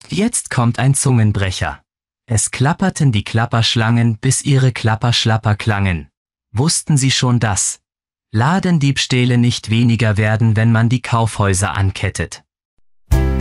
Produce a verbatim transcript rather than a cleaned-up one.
Jetzt kommt ein Zungenbrecher. Es klapperten die Klapperschlangen, bis ihre Klapperschlapper klangen. Wussten Sie schon, dass Ladendiebstähle nicht weniger werden, wenn man die Kaufhäuser ankettet?